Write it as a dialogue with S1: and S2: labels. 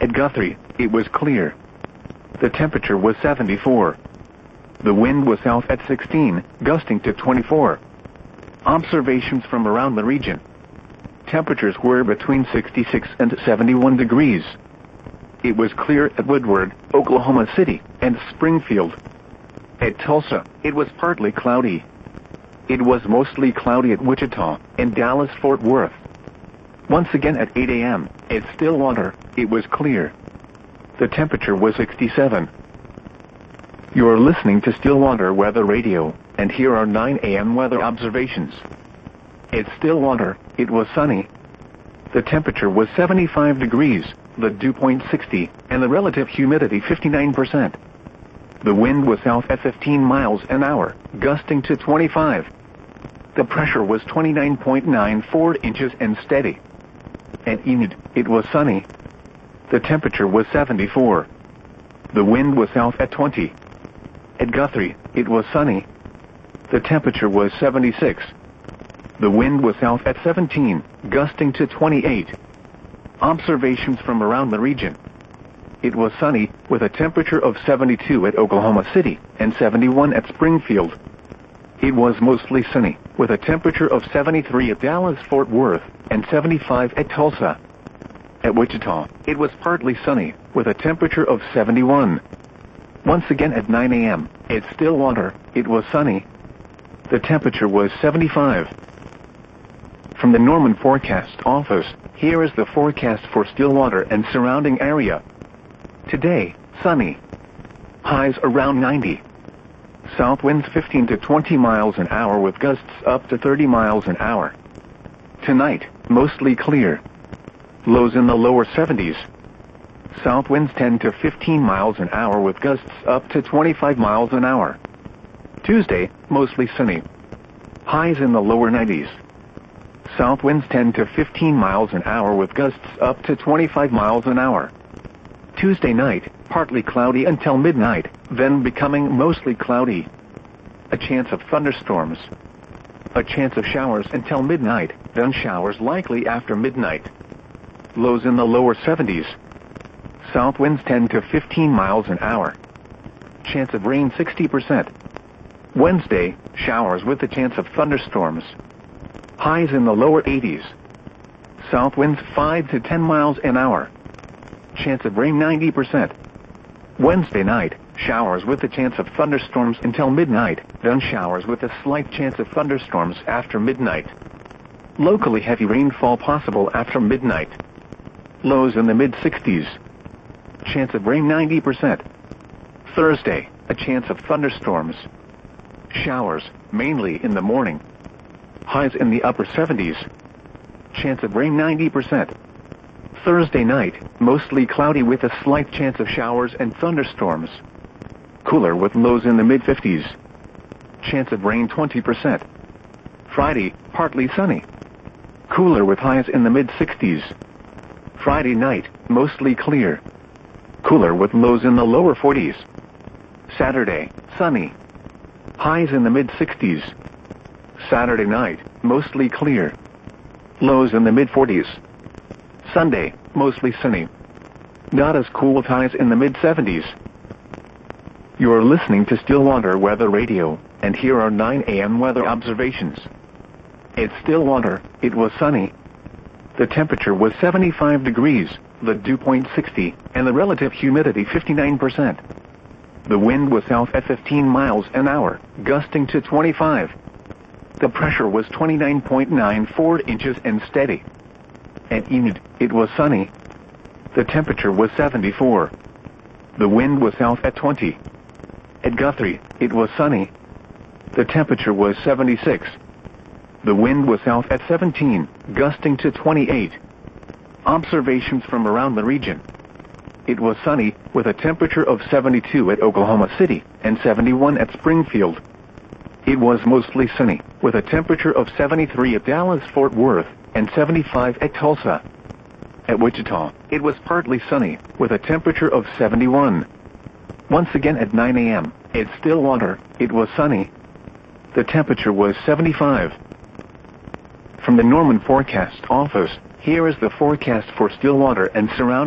S1: At Guthrie, it was clear. The temperature was 74. The wind was south at 16, gusting to 24. Observations from around the region. Temperatures were between 66 and 71 degrees. It was clear at Woodward, Oklahoma City, and Springfield. At Tulsa, it was partly cloudy. It was mostly cloudy at Wichita and Dallas-Fort Worth. Once again at 8 a.m., at Stillwater, it was clear. The temperature was 67. You're listening to Stillwater Weather Radio, and here are 9 a.m. weather observations. At Stillwater, it was sunny. The temperature was 75 degrees, the dew point 60, and the relative humidity 59%. The wind was south at 15 miles an hour, gusting to 25. The pressure was 29.94 inches and steady. At Enid, it was sunny. The temperature was 74. The wind was south at 20. At Guthrie, it was sunny. The temperature was 76. The wind was south at 17, gusting to 28. Observations from around the region. It was sunny, with a temperature of 72 at Oklahoma City and 71 at Springfield. It was mostly sunny, with a temperature of 73 at Dallas-Fort Worth and 75 at Tulsa. At Wichita, it was partly sunny, with a temperature of 71. Once again at 9 a.m., at Stillwater, it was sunny. The temperature was 75. From the Norman Forecast Office, here is the forecast for Stillwater and surrounding area. Today, sunny. Highs around 90. South winds 15 to 20 miles an hour with gusts up to 30 miles an hour. Tonight, mostly clear. Lows in the lower 70s. South winds 10 to 15 miles an hour with gusts up to 25 miles an hour. Tuesday, mostly sunny. Highs in the lower 90s. South winds 10 to 15 miles an hour with gusts up to 25 miles an hour. Tuesday night, partly cloudy until midnight, then becoming mostly cloudy. A chance of thunderstorms. A chance of showers until midnight, then showers likely after midnight. Lows in the lower 70s. South winds 10 to 15 miles an hour. Chance of rain 60%. Wednesday, showers with a chance of thunderstorms. Highs in the lower 80s. South winds 5 to 10 miles an hour. Chance of rain 90%. Wednesday night, showers with a chance of thunderstorms until midnight, then showers with a slight chance of thunderstorms after midnight. Locally heavy rainfall possible after midnight. Lows in the mid-60s. Chance of rain 90%. Thursday, a chance of thunderstorms. Showers, mainly in the morning. Highs in the upper 70s. Chance of rain 90%. Thursday night, mostly cloudy with a slight chance of showers and thunderstorms. Cooler with lows in the mid-50s. Chance of rain 20%. Friday, partly sunny. Cooler with highs in the mid-60s. Friday night, mostly clear. Cooler with lows in the lower 40s. Saturday, sunny. Highs in the mid-60s. Saturday night, mostly clear. Lows in the mid-40s. Sunday, mostly sunny. Not as cool with highs in the mid-70s. You're listening to Stillwater Weather Radio, and here are 9 a.m. weather observations. At Stillwater, it was sunny. The temperature was 75 degrees, the dew point 60, and the relative humidity 59%. The wind was south at 15 miles an hour, gusting to 25. The pressure was 29.94 inches and steady. At Enid, it was sunny. The temperature was 74. The wind was south at 20. At Guthrie, it was sunny. The temperature was 76. The wind was south at 17, gusting to 28. Observations from around the region. It was sunny, with a temperature of 72 at Oklahoma City and 71 at Springfield. It was mostly sunny, with a temperature of 73 at Dallas-Fort Worth and 75 at Tulsa. At Wichita, it was partly sunny, with a temperature of 71. Once again at 9 a.m., at Stillwater, it was sunny. The temperature was 75. From the Norman Forecast Office, here is the forecast for Stillwater and surrounding